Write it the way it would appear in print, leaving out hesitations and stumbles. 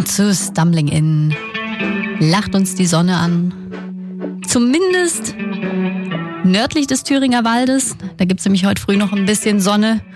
zu Stumbling Inn lacht uns die Sonne an. Zumindest nördlich des Thüringer Waldes. Da gibt es nämlich heute früh noch ein bisschen Sonne.